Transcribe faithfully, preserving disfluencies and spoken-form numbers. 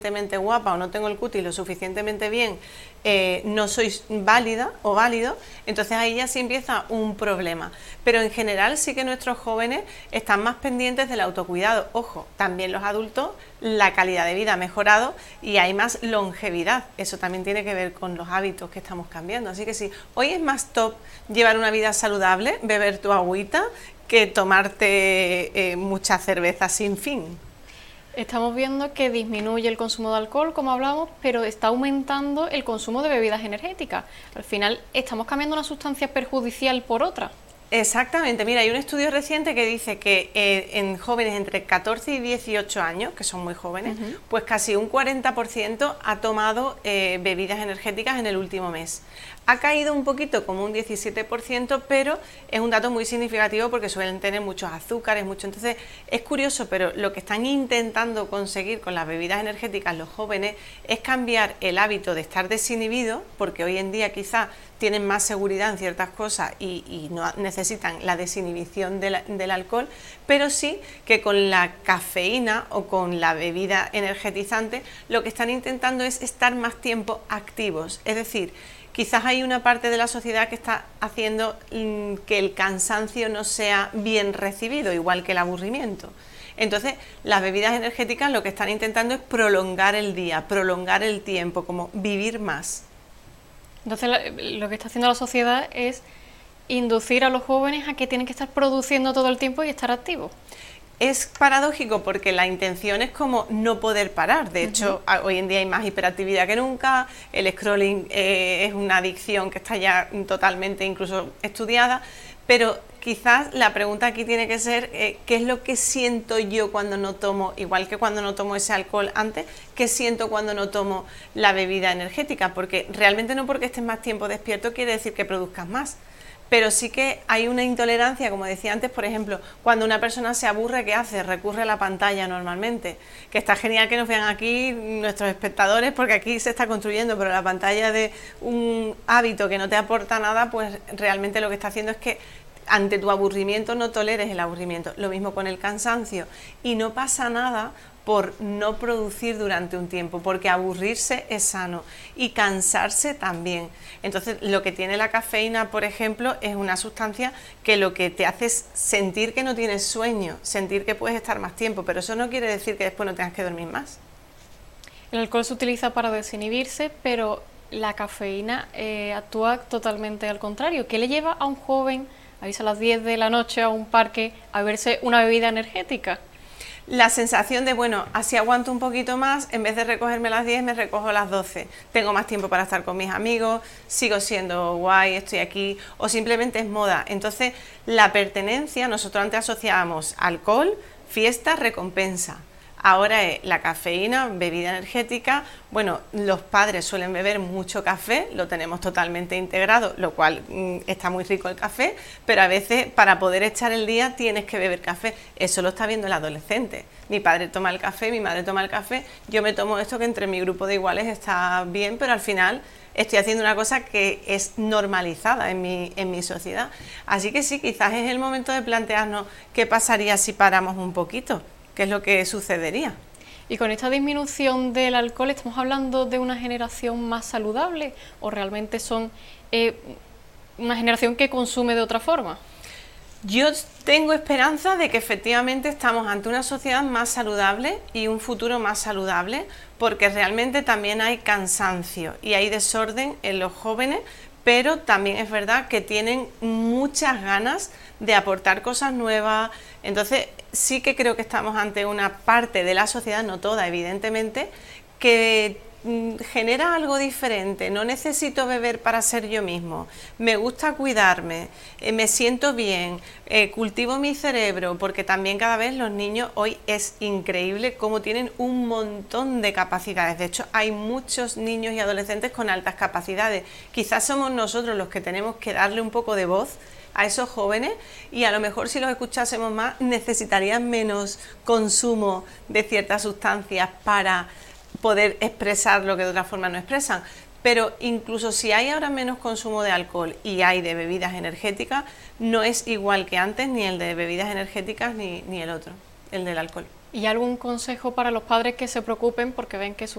suficientemente guapa o no tengo el cutis lo suficientemente bien, eh, no soy válida o válido, entonces ahí ya sí empieza un problema. Pero en general sí que nuestros jóvenes están más pendientes del autocuidado. Ojo, también los adultos, la calidad de vida ha mejorado y hay más longevidad. Eso también tiene que ver con los hábitos que estamos cambiando. Así que sí, hoy es más top llevar una vida saludable, beber tu agüita, que tomarte eh, mucha cerveza sin fin. Estamos viendo que disminuye el consumo de alcohol, como hablamos, pero está aumentando el consumo de bebidas energéticas. Al final, estamos cambiando una sustancia perjudicial por otra. Exactamente, mira, hay un estudio reciente que dice que eh, en jóvenes entre catorce y dieciocho años, que son muy jóvenes, uh-huh. pues casi un cuarenta por ciento ha tomado eh, bebidas energéticas en el último mes. Ha caído un poquito, como un diecisiete por ciento, pero es un dato muy significativo porque suelen tener muchos azúcares, mucho. Entonces es curioso, pero lo que están intentando conseguir con las bebidas energéticas los jóvenes es cambiar el hábito de estar desinhibido, porque hoy en día quizá tienen más seguridad en ciertas cosas y, y no necesitan la desinhibición de la, del alcohol, pero sí que con la cafeína o con la bebida energetizante lo que están intentando es estar más tiempo activos, es decir, quizás hay una parte de la sociedad que está haciendo mmm, que el cansancio no sea bien recibido, igual que el aburrimiento. Entonces, las bebidas energéticas lo que están intentando es prolongar el día, prolongar el tiempo, como vivir más. Entonces, lo que está haciendo la sociedad es inducir a los jóvenes a que tienen que estar produciendo todo el tiempo y estar activos. Es paradójico porque la intención es como no poder parar. De hecho, uh-huh. hoy en día hay más hiperactividad que nunca, el scrolling eh, es una adicción que está ya totalmente incluso estudiada, pero quizás la pregunta aquí tiene que ser eh, ¿qué es lo que siento yo cuando no tomo, igual que cuando no tomo ese alcohol antes, qué siento cuando no tomo la bebida energética? Porque realmente no porque estés más tiempo despierto quiere decir que produzcas más. Pero sí que hay una intolerancia, como decía antes, por ejemplo, cuando una persona se aburre, ¿qué hace? Recurre a la pantalla normalmente, que está genial que nos vean aquí nuestros espectadores, porque aquí se está construyendo, pero la pantalla de un hábito que no te aporta nada, pues realmente lo que está haciendo es que ante tu aburrimiento no toleres el aburrimiento. Lo mismo con el cansancio, y no pasa nada por no producir durante un tiempo, porque aburrirse es sano y cansarse también. Entonces, lo que tiene la cafeína, por ejemplo, es una sustancia que lo que te hace es sentir que no tienes sueño, sentir que puedes estar más tiempo, pero eso no quiere decir que después no tengas que dormir más. El alcohol se utiliza para desinhibirse, pero la cafeína eh, actúa totalmente al contrario. ¿Qué le lleva a un joven a irse a las diez de la noche a un parque a beberse una bebida energética? La sensación de, bueno, así aguanto un poquito más, en vez de recogerme a las diez, me recojo a las doce. Tengo más tiempo para estar con mis amigos, sigo siendo guay, estoy aquí, o simplemente es moda. Entonces, la pertenencia, nosotros antes asociábamos alcohol, fiesta, recompensa. Ahora es la cafeína, bebida energética. Bueno, los padres suelen beber mucho café, lo tenemos totalmente integrado, lo cual mmm, está muy rico el café, pero a veces para poder echar el día tienes que beber café. Eso lo está viendo el adolescente. Mi padre toma el café, mi madre toma el café, yo me tomo esto que entre mi grupo de iguales está bien, pero al final estoy haciendo una cosa que es normalizada en mi, en mi sociedad. Así que sí, quizás es el momento de plantearnos qué pasaría si paramos un poquito. ¿Qué es lo que sucedería? Y con esta disminución del alcohol, ¿estamos hablando de una generación más saludable o realmente son eh, una generación que consume de otra forma? Yo tengo esperanza de que efectivamente estamos ante una sociedad más saludable y un futuro más saludable, porque realmente también hay cansancio y hay desorden en los jóvenes, pero también es verdad que tienen muchas ganas de aportar cosas nuevas. Entonces sí que creo que estamos ante una parte de la sociedad, no toda evidentemente, que mm, genera algo diferente. No necesito beber para ser yo mismo, me gusta cuidarme, eh, me siento bien, eh, cultivo mi cerebro, porque también cada vez los niños hoy es increíble cómo tienen un montón de capacidades. De hecho, hay muchos niños y adolescentes con altas capacidades. Quizás somos nosotros los que tenemos que darle un poco de voz a esos jóvenes, y a lo mejor si los escuchásemos más necesitarían menos consumo de ciertas sustancias para poder expresar lo que de otra forma no expresan. Pero incluso si hay ahora menos consumo de alcohol y hay de bebidas energéticas, no es igual que antes, ni el de bebidas energéticas ni, ni el otro, el del alcohol. ¿Y algún consejo para los padres que se preocupen porque ven que su